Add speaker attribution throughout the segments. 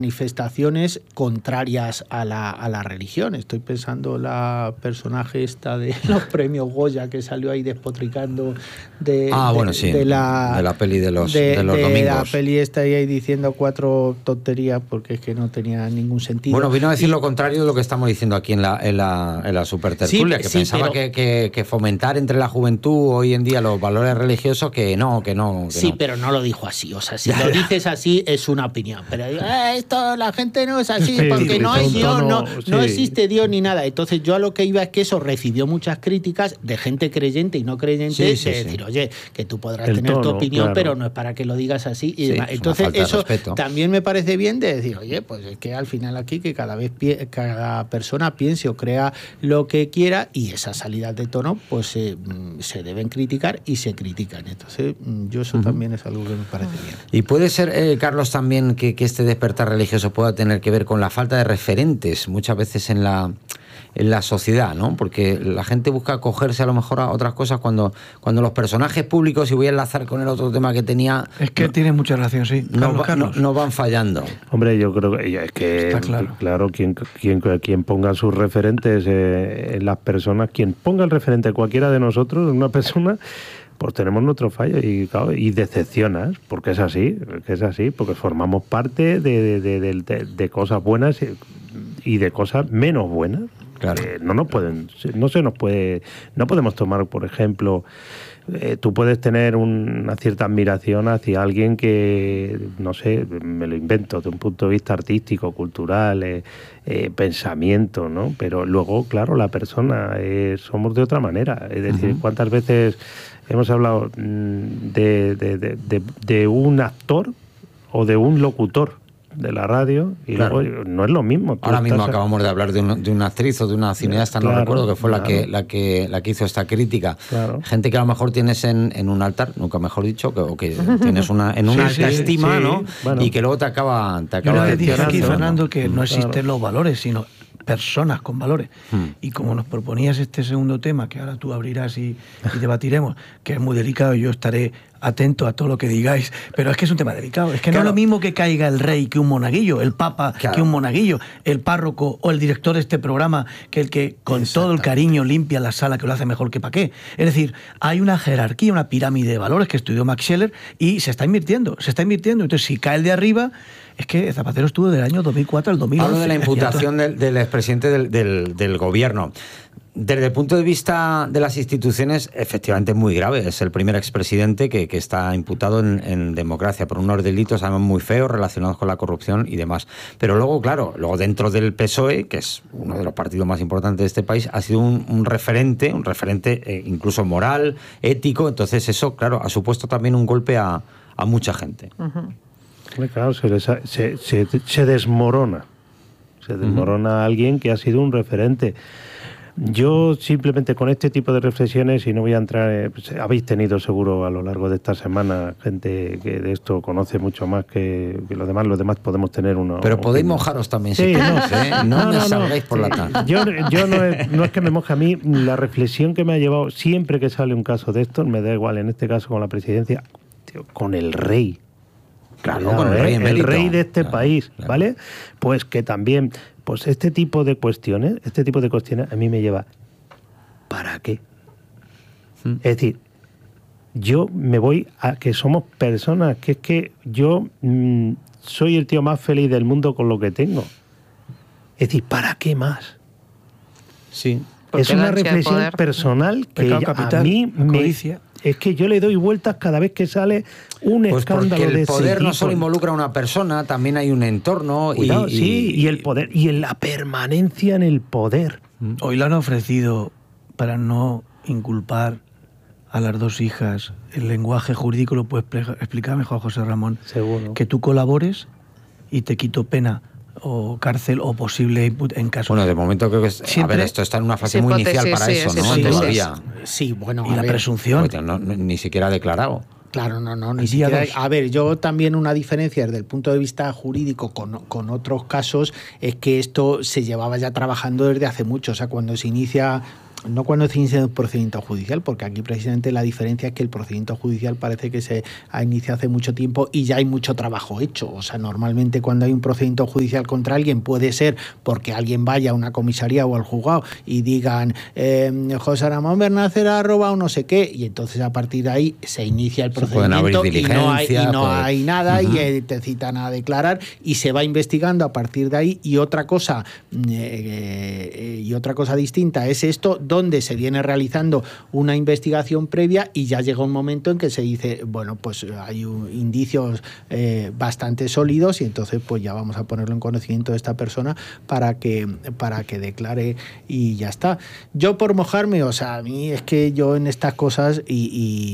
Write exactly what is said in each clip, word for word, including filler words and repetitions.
Speaker 1: manifestaciones contrarias a la, a la religión. Estoy pensando la personaje esta de los premios Goya que salió ahí despotricando de,
Speaker 2: ah,
Speaker 1: de,
Speaker 2: bueno, sí,
Speaker 1: de, la,
Speaker 2: de la peli de los,
Speaker 1: de,
Speaker 2: de los
Speaker 1: de
Speaker 2: domingos.
Speaker 1: La peli esta ahí diciendo cuatro tonterías porque es que no tenía ningún sentido.
Speaker 2: Bueno, vino a decir
Speaker 1: y,
Speaker 2: lo contrario de lo que estamos diciendo aquí en la, en la, en la supertertulia, sí, que sí, pensaba pero, que, que, que fomentar entre la juventud hoy en día los valores religiosos, que no, que no. Que
Speaker 1: sí,
Speaker 2: no.
Speaker 1: pero no lo dijo así. O sea, si lo dices así es una opinión. Pero eh, esto la gente no es así sí, porque sí, no hay Dios, tono, no, sí. no existe Dios ni nada. Entonces yo a lo que iba es que eso recibió muchas críticas de gente creyente y no creyente sí, sí, de decir, sí. oye, que tú podrás El tener tono, tu opinión, claro. pero no es para que lo digas así. Y sí, demás. Entonces eso también me parece bien de decir, oye, pues es que al final aquí que cada vez pie, cada persona piense o crea lo que quiera y esas salidas de tono pues eh, se deben criticar y se critican. Entonces yo eso uh-huh. también es algo que me parece bien.
Speaker 2: Y puede ser, eh, Carlos, también que, que este despertar religioso pueda tener que ver con la falta de referentes muchas veces en la en la sociedad, ¿no? Porque la gente busca acogerse a lo mejor a otras cosas cuando, cuando los personajes públicos, y voy a enlazar con el otro tema que tenía...
Speaker 3: Es que no, tiene mucha relación, sí.
Speaker 2: No,
Speaker 3: Carlos,
Speaker 2: va,
Speaker 3: Carlos.
Speaker 2: no, no van fallando.
Speaker 4: Hombre, yo creo que es que,
Speaker 3: Está claro,
Speaker 4: claro quien, quien, quien ponga sus referentes eh, en las personas, quien ponga el referente cualquiera de nosotros, una persona... pues tenemos nuestro fallo y, claro, y decepcionas, porque es así, que es así, porque formamos parte de, de, de, de, de cosas buenas y de cosas menos buenas.
Speaker 2: Claro.
Speaker 4: Eh, no nos pueden, no se nos puede, no podemos tomar, por ejemplo, eh, tú puedes tener un, una cierta admiración hacia alguien que, no sé, me lo invento, de un punto de vista artístico, cultural, eh, eh, pensamiento, ¿no? Pero luego, claro, la persona eh, somos de otra manera. Es decir, uh-huh. ¿cuántas veces hemos hablado de, de, de, de, de un actor o de un locutor de la radio y claro. luego no es lo mismo?
Speaker 2: Ahora mismo acabamos de hablar de, un, de una actriz o de una cineasta, claro, no recuerdo, que fue claro. la que la que la que hizo esta crítica.
Speaker 4: Claro.
Speaker 2: Gente que a lo mejor tienes en, en un altar, nunca mejor dicho, que, o que tienes una en una sí, alta sí, estima, sí. ¿no? Bueno. Y que luego te acaba te acaba
Speaker 3: de decir aquí, Fernando, que no existen
Speaker 4: claro.
Speaker 3: los valores, sino personas con valores.
Speaker 2: Hmm.
Speaker 3: Y como nos proponías este segundo tema, que ahora tú abrirás y, y debatiremos, que es muy delicado, yo estaré atento a todo lo que digáis, pero es que es un tema delicado. Es que claro. no es lo mismo que caiga el rey que un monaguillo, el papa claro. que un monaguillo, el párroco o el director de este programa que el que con todo el cariño limpia la sala, que lo hace mejor que pa' qué. Es decir, hay una jerarquía, una pirámide de valores que estudió Max Scheler y se está invirtiendo, se está invirtiendo. Entonces, si cae el de arriba... Es que Zapatero estuvo del año dos mil cuatro al dos mil once.
Speaker 2: Hablo de la imputación del, del expresidente del, del, del gobierno. Desde el punto de vista de las instituciones, efectivamente es muy grave. Es el primer expresidente que, que está imputado en, en democracia por unos delitos además muy feos relacionados con la corrupción y demás. Pero luego, claro, luego dentro del P S O E, que es uno de los partidos más importantes de este país, ha sido un, un referente, un referente eh, incluso moral, ético. Entonces eso, claro, ha supuesto también un golpe a, a mucha gente.
Speaker 3: Uh-huh.
Speaker 4: Claro, se, les ha, se, se, se desmorona. Se desmorona uh-huh. a alguien que ha sido un referente. Yo simplemente con este tipo de reflexiones, y no voy a entrar, eh, pues, habéis tenido seguro a lo largo de esta semana gente que de esto conoce mucho más que, que los demás, los demás podemos tener uno.
Speaker 2: Pero podéis mojaros también,
Speaker 4: sí,
Speaker 2: si
Speaker 4: no,
Speaker 2: ¿eh? no, no me no, salgáis no. por la tarde.
Speaker 4: Yo, yo no, es, no es que me moje a mí, la reflexión que me ha llevado siempre que sale un caso de estos, me da igual, en este caso con la presidencia, tío, con el rey.
Speaker 2: Claro,
Speaker 4: Cuidado,
Speaker 2: con el rey,
Speaker 4: ¿eh? el rey de este
Speaker 2: claro,
Speaker 4: país,
Speaker 2: claro.
Speaker 4: ¿vale? Pues que también, pues este tipo de cuestiones, este tipo de cuestiones a mí me lleva, ¿para qué? Hmm. Es decir, yo me voy a que somos personas, que es que yo mmm, soy el tío más feliz del mundo con lo que tengo. Es decir, ¿para qué más?
Speaker 2: Sí.
Speaker 4: Es una reflexión personal que ya,
Speaker 3: capital,
Speaker 4: a mí me...
Speaker 3: Codicia.
Speaker 4: Es que yo le doy vueltas cada vez que sale un
Speaker 2: pues
Speaker 4: escándalo
Speaker 2: el
Speaker 4: de
Speaker 2: poder
Speaker 4: ese
Speaker 2: no solo involucra a una persona, también hay un entorno.
Speaker 4: Cuidado,
Speaker 2: y,
Speaker 4: sí, y, y el poder, y en la permanencia en el poder.
Speaker 3: Hoy le han ofrecido, para no inculpar a las dos hijas, el lenguaje jurídico lo puede explicar mejor José Ramón.
Speaker 4: Seguro.
Speaker 3: Que tú colabores y te quito pena o cárcel o posible input en caso.
Speaker 2: Bueno, de momento creo que es,
Speaker 3: Siempre,
Speaker 2: a ver, esto está en una fase muy inicial para
Speaker 5: sí,
Speaker 2: eso,
Speaker 5: sí,
Speaker 2: ¿no?
Speaker 5: sí,
Speaker 2: Todavía.
Speaker 1: Sí, bueno,
Speaker 3: y
Speaker 1: a
Speaker 3: la
Speaker 1: ver,
Speaker 3: presunción.
Speaker 2: Pues no, no, ni siquiera ha declarado.
Speaker 1: Claro, no, no, ni
Speaker 3: El
Speaker 1: siquiera.
Speaker 3: dos.
Speaker 1: A ver, yo también una diferencia desde el punto de vista jurídico con, con otros casos es que esto se llevaba ya trabajando desde hace mucho. O sea, cuando se inicia no cuando se inicia un procedimiento judicial, porque aquí precisamente la diferencia es que el procedimiento judicial parece que se ha iniciado hace mucho tiempo y ya hay mucho trabajo hecho. O sea, normalmente cuando hay un procedimiento judicial contra alguien puede ser porque alguien vaya a una comisaría o al juzgado y digan eh, José Ramón Bernácer ha robado no sé qué, y entonces a partir de ahí se inicia el procedimiento y no hay, y no pues... hay nada uh-huh. y te citan a declarar y se va investigando a partir de ahí. Y otra cosa eh, y otra cosa distinta es esto, donde se viene realizando una investigación previa y ya llega un momento en que se dice, bueno, pues hay un, indicios eh, bastante sólidos y entonces pues ya vamos a ponerlo en conocimiento de esta persona para que, para que declare y ya está. Yo por mojarme, o sea, a mí es que yo en estas cosas y,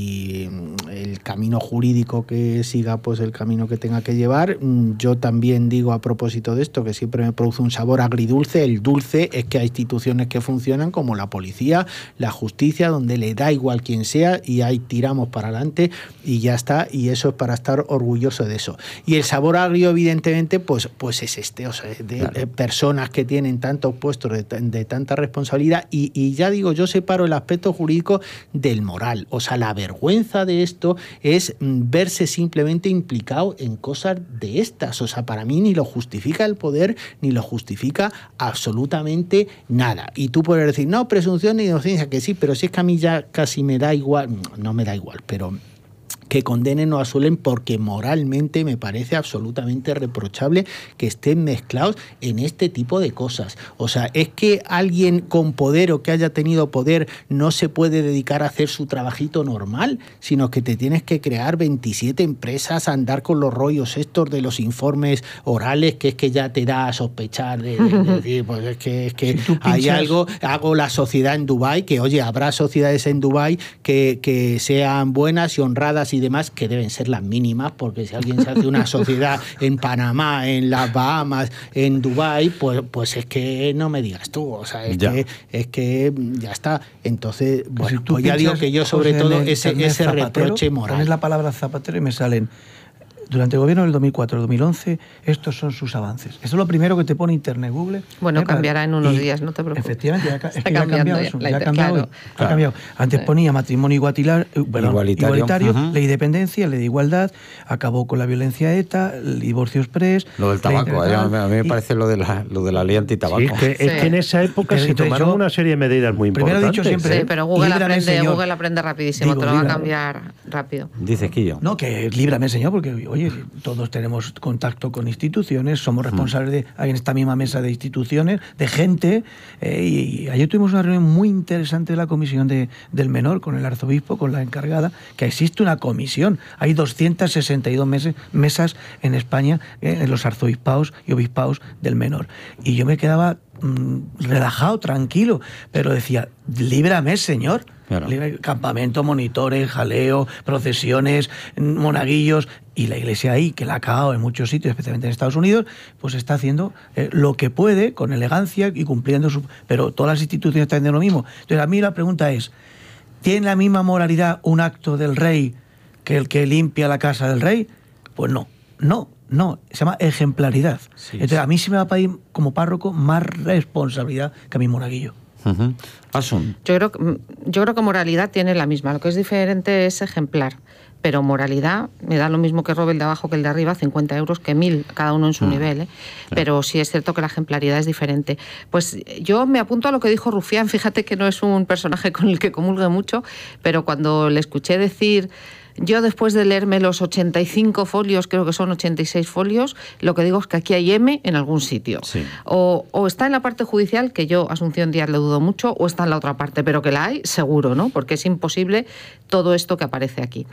Speaker 1: y el camino jurídico que siga, pues el camino que tenga que llevar, yo también digo a propósito de esto que siempre me produce un sabor agridulce. El dulce es que hay instituciones que funcionan como la policía, la justicia, donde le da igual quien sea y ahí tiramos para adelante y ya está, y eso es para estar orgulloso de eso. Y el sabor agrio evidentemente pues, pues es este, o sea, de, claro. de personas que tienen tantos puestos de, de tanta responsabilidad y, y ya digo, yo separo el aspecto jurídico del moral. O sea, la vergüenza de esto es verse simplemente implicado en cosas de estas. O sea, para mí ni lo justifica el poder ni lo justifica absolutamente nada. Y tú puedes decir, no, presunción de inocencia, que sí, pero si es que a mí ya casi me da igual, no me da igual, pero que condenen o asuelen, porque moralmente me parece absolutamente reprochable que estén mezclados en este tipo de cosas. O sea, es que alguien con poder o que haya tenido poder no se puede dedicar a hacer su trabajito normal, sino que te tienes que crear veintisiete empresas, andar con los rollos estos de los informes orales, que es que ya te da a sospechar de, de, de decir, pues es que, es que si hay pinchas... algo, hago la sociedad en Dubái, que oye, habrá sociedades en Dubái que, que sean buenas y honradas y demás, que deben ser las mínimas, porque si alguien se hace una sociedad en Panamá, en las Bahamas, en Dubái, pues, pues es que no me digas tú, o sea, es, que, es que ya está. Entonces, bueno, si pues ya digo que yo sobre José, todo ese, ese Zapatero, reproche moral.
Speaker 3: Pones la palabra Zapatero y me salen... Durante el gobierno del dos mil cuatro dos mil once, estos son sus avances. Eso es lo primero que te pone Internet, Google.
Speaker 5: Bueno,
Speaker 3: ¿eh?
Speaker 5: cambiará en unos
Speaker 3: y,
Speaker 5: días, no te preocupes.
Speaker 3: Efectivamente, ya, es que ya ha cambiado eso. Ya ha cambiado,
Speaker 5: claro.
Speaker 3: ha cambiado. Antes ponía matrimonio igualitar, eh, perdón, igualitario, igualitario uh-huh. ley de dependencia, ley de igualdad, acabó con la violencia ETA, el divorcio express.
Speaker 2: Lo del tabaco, a mí, a mí me y, parece lo de la, lo de la ley antitabaco.
Speaker 4: Sí, es, que, sí. es que en esa época se tomaron yo, una serie de medidas muy importantes.
Speaker 3: Primero dicho siempre,
Speaker 5: sí, pero Google aprende, Google aprende rapidísimo, digo, te lo va a cambiar rápido.
Speaker 2: Dices que yo.
Speaker 3: No, que líbrame, señor, porque, oye, todos tenemos contacto con instituciones, somos responsables de, hay en esta misma mesa de instituciones, de gente, eh, y, y ayer tuvimos una reunión muy interesante de la comisión de, del menor, con el arzobispo, con la encargada, que existe una comisión, hay doscientas sesenta y dos meses, mesas en España, eh, en los arzobispados y obispados del menor, y yo me quedaba mmm, relajado, tranquilo, pero decía, líbrame, señor. Claro. Campamento, monitores, jaleo, procesiones, monaguillos, y la iglesia ahí, que la ha cagado en muchos sitios, especialmente en Estados Unidos, pues está haciendo eh, lo que puede, con elegancia y cumpliendo su... Pero todas las instituciones están haciendo lo mismo. Entonces, a mí la pregunta es, ¿tiene la misma moralidad un acto del rey que el que limpia la casa del rey? Pues no, no. No, se llama ejemplaridad. Sí, Entonces, sí. a mí sí me va a pedir, como párroco, más responsabilidad que a mi monaguillo.
Speaker 2: Uh-huh. Asun.
Speaker 5: Yo creo, yo creo que moralidad tiene la misma. Lo que es diferente es ejemplar. Pero moralidad, me da lo mismo que robe el de abajo que el de arriba, cincuenta euros que mil, cada uno en su uh-huh. nivel. ¿eh? Sí. Pero sí es cierto que la ejemplaridad es diferente. Pues yo me apunto a lo que dijo Rufián. Fíjate que no es un personaje con el que comulgue mucho, pero cuando le escuché decir... Yo, después de leerme los ochenta y cinco folios, creo que son ochenta y seis folios, lo que digo es que aquí hay M en algún sitio. Sí. O, o está en la parte judicial, que yo, Asunción Díaz, le dudo mucho, o está en la otra parte, pero que la hay, seguro, ¿no? Porque es imposible todo esto que aparece aquí.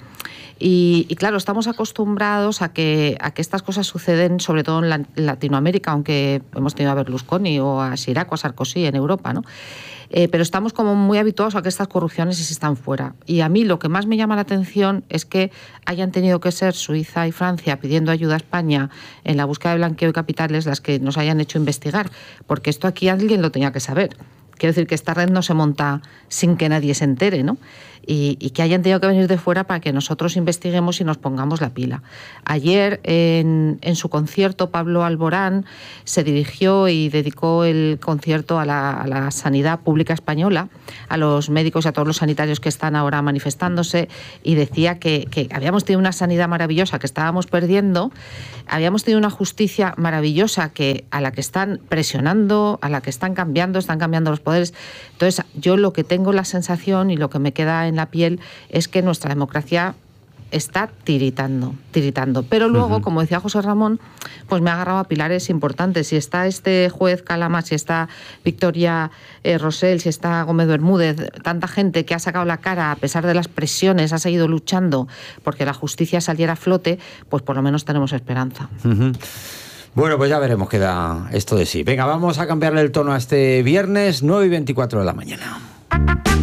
Speaker 5: Y, y claro, estamos acostumbrados a que, a que estas cosas suceden, sobre todo en, la, en Latinoamérica, aunque hemos tenido a Berlusconi o a Chirac o a Sarkozy en Europa, ¿no? Eh, pero estamos como muy habituados a que estas corrupciones están fuera. Y a mí lo que más me llama la atención es que hayan tenido que ser Suiza y Francia pidiendo ayuda a España en la búsqueda de blanqueo de capitales las que nos hayan hecho investigar, porque esto aquí alguien lo tenía que saber. quiero decir que esta red no se monta sin que nadie se entere, ¿no? Y, y que hayan tenido que venir de fuera para que nosotros investiguemos y nos pongamos la pila. Ayer, en, en su concierto, Pablo Alborán se dirigió y dedicó el concierto a la, a la sanidad pública española, a los médicos y a todos los sanitarios que están ahora manifestándose, y decía que, que habíamos tenido una sanidad maravillosa que estábamos perdiendo, habíamos tenido una justicia maravillosa que, a la que están presionando, a la que están cambiando, están cambiando los poderes. Entonces, yo lo que tengo la sensación y lo que me queda en la piel es que nuestra democracia está tiritando, tiritando. Pero luego, uh-huh. como decía José Ramón, pues me ha agarrado a pilares importantes. Si está este juez Calama, si está Victoria eh, Rosell, si está Gómez Bermúdez, tanta gente que ha sacado la cara a pesar de las presiones, ha seguido luchando porque la justicia saliera a flote, pues por lo menos tenemos esperanza.
Speaker 2: Uh-huh. Bueno, pues ya veremos qué da esto de sí. Venga, vamos a cambiarle el tono a este viernes, nueve y veinticuatro de la mañana.